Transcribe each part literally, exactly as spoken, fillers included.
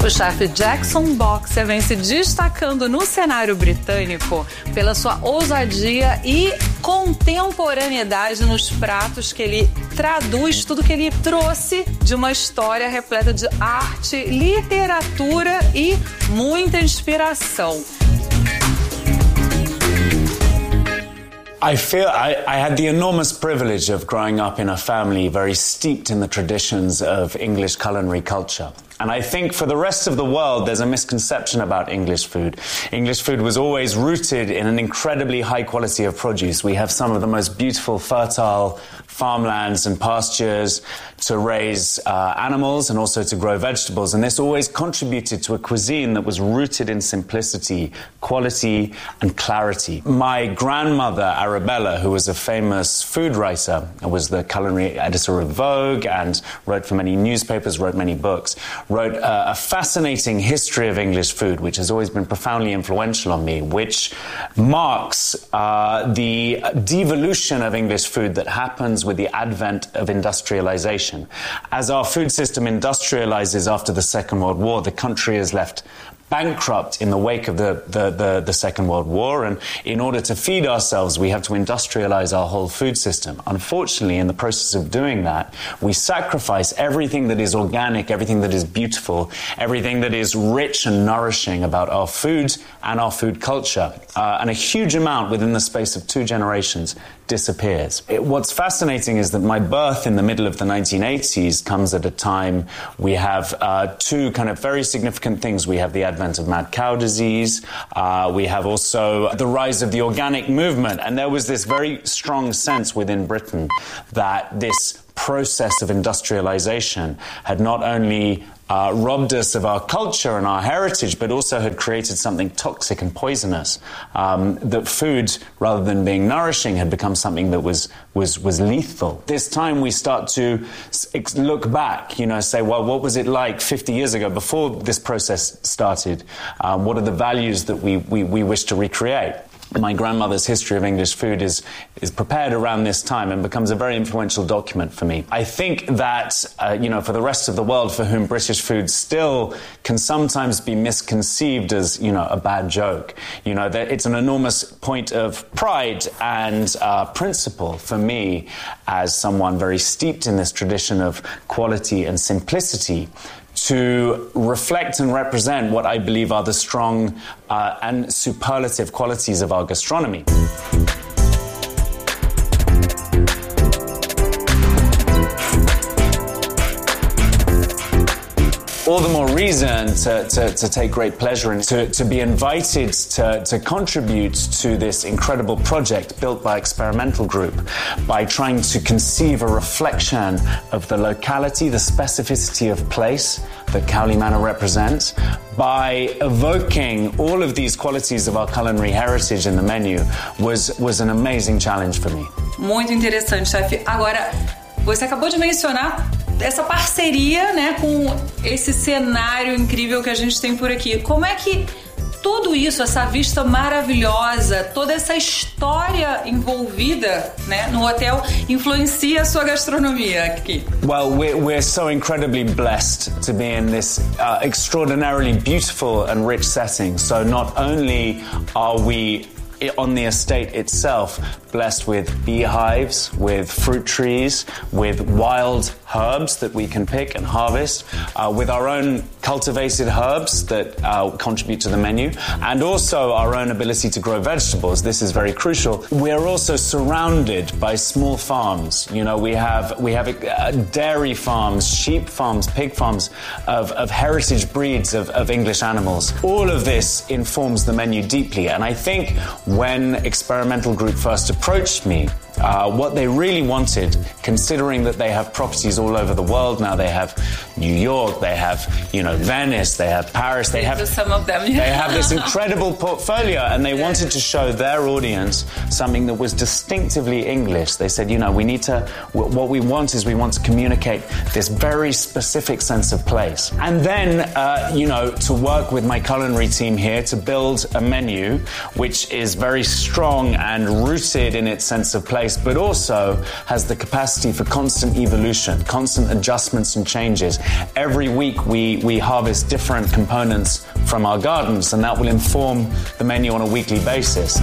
O chefe Jackson Boxer vem se destacando no cenário britânico pela sua ousadia e contemporaneidade nos pratos que ele traduz tudo que ele trouxe de uma história repleta de arte, literatura e muita inspiração. I feel I, I had the enormous privilege of growing up in a family very steeped in the traditions of English culinary culture. And I think for the rest of the world, there's a misconception about English food. English food was always rooted in an incredibly high quality of produce. We have some of the most beautiful, fertile farmlands and pastures to raise uh, animals and also to grow vegetables. And this always contributed to a cuisine that was rooted in simplicity, quality, and clarity. My grandmother, Arabella, who was a famous food writer, was the culinary editor of Vogue and wrote for many newspapers, wrote many books, wrote uh, a fascinating history of English food, which has always been profoundly influential on me, which marks uh, the devolution of English food that happens with the advent of industrialization. As our food system industrializes after the Second World War, the country is left bankrupt in the wake of the, the, the, the Second World War, and in order to feed ourselves, we have to industrialize our whole food system. Unfortunately, in the process of doing that, we sacrifice everything that is organic, everything that is beautiful, everything that is rich and nourishing about our food and our food culture. Uh, and a huge amount within the space of two generations disappears. It, what's fascinating is that my birth in the middle of the nineteen eighties comes at a time we have uh, two kind of very significant things. We have the advent of mad cow disease. Uh, we have also the rise of the organic movement. And there was this very strong sense within Britain that this process of industrialization had not only uh, robbed us of our culture and our heritage, but also had created something toxic and poisonous. Um, that food, rather than being nourishing, had become something that was was was lethal. This time we start to look back, you know, say, well, what was it like fifty years ago before this process started? Um, what are the values that we, we, we wish to recreate? My grandmother's history of English food is, is prepared around this time and becomes a very influential document for me. I think that, uh, you know, for the rest of the world for whom British food still can sometimes be misconceived as, you know, a bad joke, you know, that it's an enormous point of pride and uh, principle for me as someone very steeped in this tradition of quality and simplicity, to reflect and represent what I believe are the strong uh, and superlative qualities of our gastronomy. All the more reason to, to, to take great pleasure and to, to be invited to, to contribute to this incredible project built by Experimental Group by trying to conceive a reflection of the locality, the specificity of place that Cowley Manor represents, by evoking all of these qualities of our culinary heritage in the menu was, was an amazing challenge for me. Muito interessante, chefe. Agora, você acabou de mencionar essa parceria, né, com esse cenário incrível que a gente tem por aqui. Como é que tudo isso, essa vista maravilhosa, toda essa história envolvida, né, no hotel influencia a sua gastronomia aqui? Well, we're, we're so incredibly blessed to be in this uh, extraordinarily beautiful and rich setting. So not only are we on the estate itself blessed with beehives, with fruit trees, with wild herbs that we can pick and harvest, uh, with our own cultivated herbs that uh, contribute to the menu, and also our own ability to grow vegetables. This is very crucial. We're also surrounded by small farms. You know, we have we have uh, dairy farms, sheep farms, pig farms of, of heritage breeds of, of English animals. All of this informs the menu deeply, and I think when Experimental Group first approached me, Uh, what they really wanted, considering that they have properties all over the world now, they have New York, they have, you know, Venice, they have Paris, they have some of them. Yeah. They have this incredible portfolio, and they yeah. wanted to show their audience something that was distinctively English. They said, you know, we need to, what we want is we want to communicate this very specific sense of place. And then, uh, you know, to work with my culinary team here to build a menu which is very strong and rooted in its sense of place, but also has the capacity for constant evolution, constant adjustments and changes. Every week we, we harvest different components from our gardens, and that will inform the menu on a weekly basis.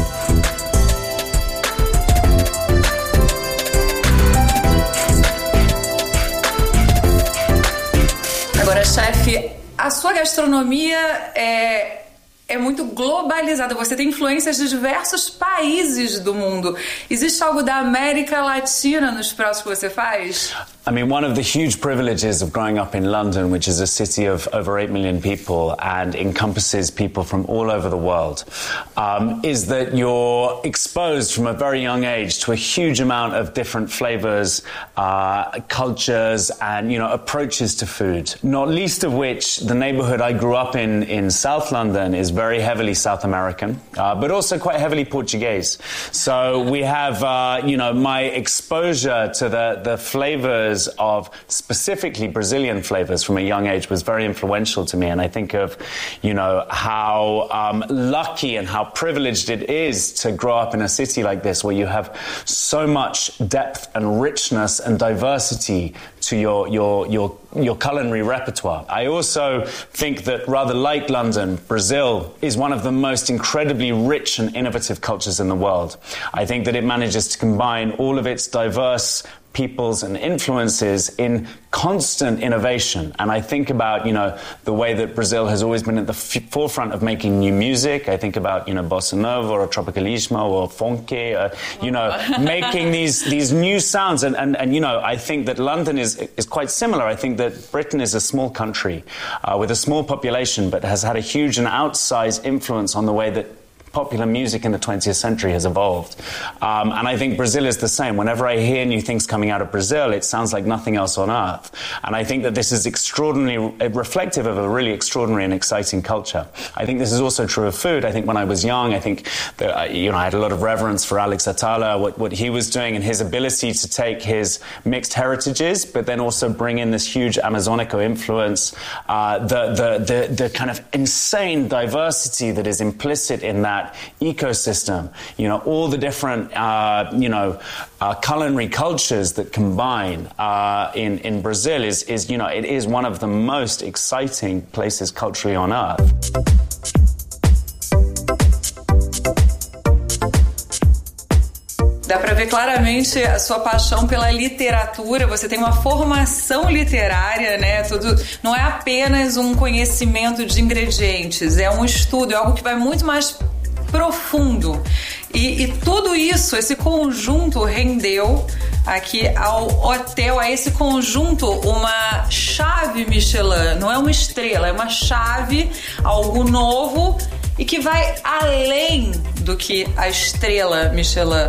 Agora, chefe, a sua gastronomia é... é muito globalizada, você tem influências de diversos países do mundo. Existe algo da América Latina nos pratos que você faz? I mean, one of the huge privileges of growing up in London, which is a city of over eight million people and encompasses people from all over the world, um, is that you're exposed from a very young age to a huge amount of different flavors, uh, cultures, and, you know, approaches to food. Not least of which, the neighborhood I grew up in, in South London, is very heavily South American, uh, but also quite heavily Portuguese. So we have, uh, you know, my exposure to the, the flavors of specifically Brazilian flavors from a young age was very influential to me. And I think of, you know, how um, lucky and how privileged it is to grow up in a city like this where you have so much depth and richness and diversity to your, your, your, your culinary repertoire. I also think that rather like London, Brazil is one of the most incredibly rich and innovative cultures in the world. I think that it manages to combine all of its diverse peoples and influences in constant innovation. And I think about, you know, the way that Brazil has always been at the f- forefront of making new music. I think about, you know, bossa nova or tropicalismo or funk, uh, you know, making these, these new sounds. And, and, and, you know, I think that London is, is quite similar. I think that Britain is a small country uh, with a small population, but has had a huge and outsized influence on the way that popular music in the twentieth century has evolved. Um, and I think Brazil is the same. Whenever I hear new things coming out of Brazil, it sounds like nothing else on earth. And I think that this is extraordinarily reflective of a really extraordinary and exciting culture. I think this is also true of food. I think when I was young, I think that, you know, I had a lot of reverence for Alex Atala, what, what he was doing and his ability to take his mixed heritages, but then also bring in this huge Amazonico influence, uh, the, the, the, the kind of insane diversity that is implicit in that ecosystem, you know, all the different, uh, you know, uh, culinary cultures that combine uh, in, in Brazil is, is, you know, it is one of the most exciting places culturally on earth. Dá para ver claramente a sua paixão pela literatura, você tem uma formação literária, né? Tudo, não é apenas um conhecimento de ingredientes, é um estudo, é algo que vai muito mais profundo. E, e tudo isso, esse conjunto rendeu aqui ao hotel, a esse conjunto, uma chave Michelin. Não é uma estrela, é uma chave, algo novo e que vai além do que a estrela Michelin.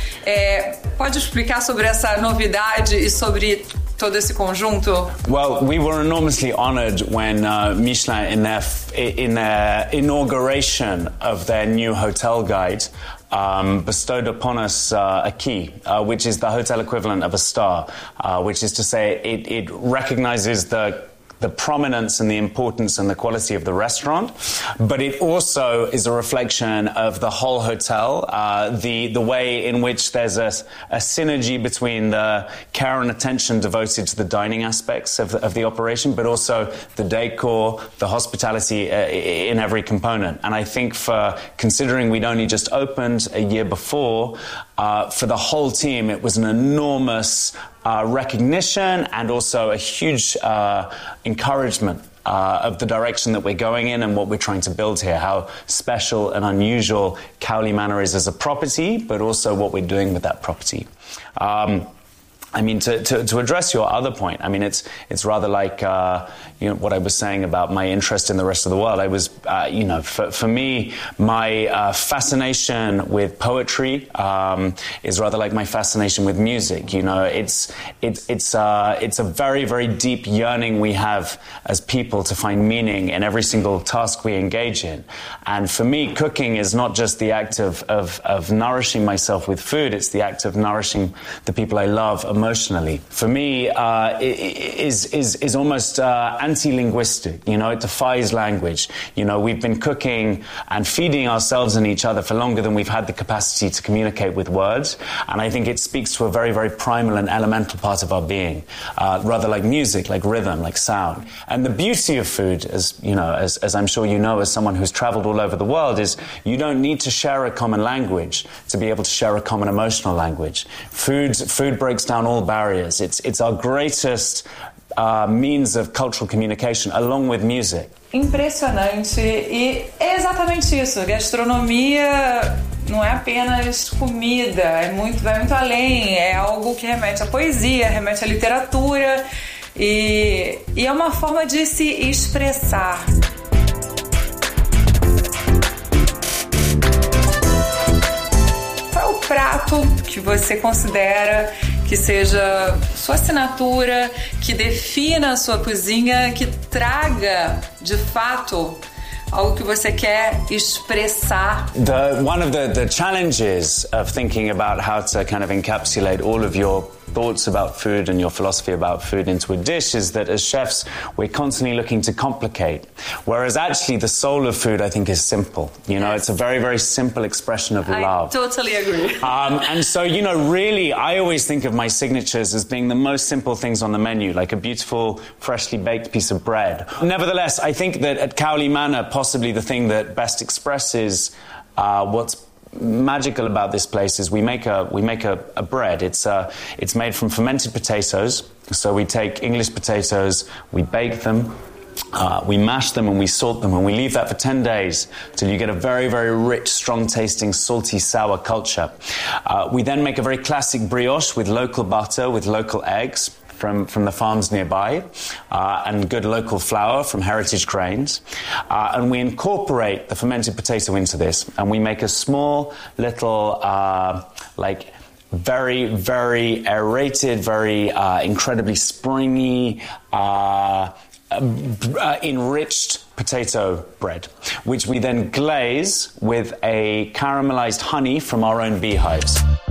É, pode explicar sobre essa novidade e sobre todo esse conjunto? Well, we were enormously honored when uh, Michelin, in their, in their inauguration of their new hotel guide, um, bestowed upon us uh, a key, uh, which is the hotel equivalent of a star, uh, which is to say it, it recognizes the the prominence and the importance and the quality of the restaurant, but it also is a reflection of the whole hotel, uh, the the way in which there's a, a synergy between the care and attention devoted to the dining aspects of the, of the operation, but also the decor, the hospitality uh, in every component. And I think for considering we'd only just opened a year before, uh, for the whole team it was an enormous Uh, recognition and also a huge uh, encouragement uh, of the direction that we're going in and what we're trying to build here, how special and unusual Cowley Manor is as a property, but also what we're doing with that property. Um, I mean, to, to, to address your other point, I mean, it's it's rather like uh, you know what I was saying about my interest in the rest of the world. I was, uh, you know, for, for me, my uh, fascination with poetry um, is rather like my fascination with music. You know, it's it's it's uh, it's a very very deep yearning we have as people to find meaning in every single task we engage in. And for me, cooking is not just the act of of, of nourishing myself with food; it's the act of nourishing the people I love emotionally, for me, uh, is, is, is almost uh, anti-linguistic. You know, it defies language. You know, we've been cooking and feeding ourselves and each other for longer than we've had the capacity to communicate with words. And I think it speaks to a very, very primal and elemental part of our being, uh, rather like music, like rhythm, like sound. And the beauty of food, as you know, as, as I'm sure you know, as someone who's traveled all over the world, is you don't need to share a common language to be able to share a common emotional language. Food, food breaks down all barriers. It's, it's our greatest uh, means of cultural communication, along with music. Impressionante. E é exatamente isso. Gastronomia não é apenas comida, é muito, vai muito além. É algo que remete à poesia, remete à literatura e, e é uma forma de se expressar. Qual é o prato que você considera que seja sua assinatura, que defina a sua cozinha, que traga, de fato, algo que você quer expressar? The, one of the, the challenges of thinking about how to kind of encapsulate all of your thoughts about food and your philosophy about food into a dish is that as chefs, we're constantly looking to complicate. Whereas actually the soul of food, I think, is simple. You know, yes. It's a very, very simple expression of love. I totally agree. Um, and so, you know, really, I always think of my signatures as being the most simple things on the menu, like a beautiful, freshly baked piece of bread. Nevertheless, I think that at Cowley Manor, possibly the thing that best expresses uh, what's magical about this place is we make a we make a, a bread. It's uh it's made from fermented potatoes. So we take English potatoes, we bake them, uh, we mash them and we salt them, and we leave that for ten days till you get a very, very rich, strong-tasting, salty, sour culture. Uh, we then make a very classic brioche with local butter, with local eggs from, from the farms nearby, uh, and good local flour from heritage grains. Uh, and we incorporate the fermented potato into this, and we make a small little, uh, like, very, very aerated, very uh, incredibly springy, uh, uh, enriched potato bread, which we then glaze with a caramelized honey from our own beehives.